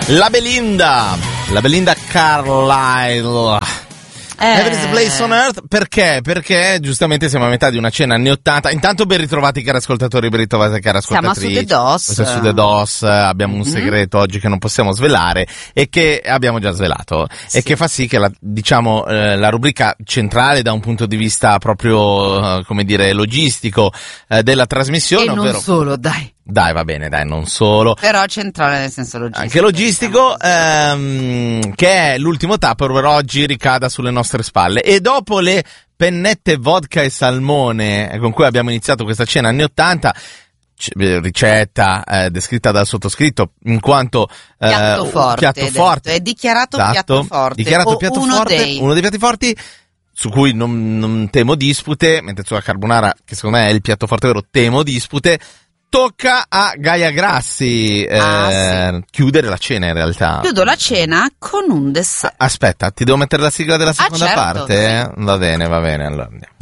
La Belinda Carlisle. Every Place on Earth, perché? Perché giustamente siamo a metà di una cena anni 80. Intanto ben ritrovati cari ascoltatori, ben ritrovate cari ascoltatrici. Siamo su The DOS, abbiamo un segreto oggi che non possiamo svelare e che abbiamo già svelato, sì. E che fa sì che la rubrica centrale da un punto di vista proprio, come dire, logistico della trasmissione. E non solo, Dai, va bene, non solo. Però centrale nel senso logistico. Anche logistico, che è l'ultimo Tupperware oggi ricada sulle nostre spalle. E dopo le pennette vodka e salmone con cui abbiamo iniziato questa cena anni 80, ricetta descritta dal sottoscritto in quanto piatto forte. È dichiarato esatto, piatto forte. Dichiarato piatto forte, uno dei piatti forti su cui non temo dispute, mentre sulla carbonara, che secondo me è il piatto forte vero, temo dispute. Tocca a Gaia Grassi chiudere la cena in realtà. Chiudo la cena con un dessert. Aspetta, ti devo mettere la sigla della seconda certo, parte? sì. Va bene, allora andiamo.